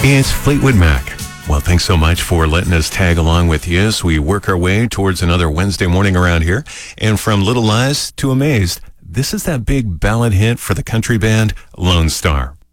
It's Fleetwood Mac. Well, thanks so much for letting us tag along with you as we work our way towards another Wednesday morning around here. And from Little Lies to Amazed, this is that big ballad hit for the country band Lone Star.